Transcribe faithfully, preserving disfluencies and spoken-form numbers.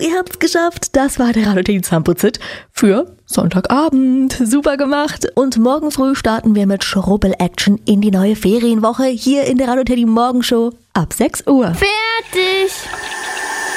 ihr habt's geschafft. Das war der Radio Teddy Zahnputz-Hit für Sonntagabend. Super gemacht. Und morgen früh starten wir mit Schrubbel-Action in die neue Ferienwoche hier in der Radio Teddy Morgenshow ab sechs Uhr. Fertig!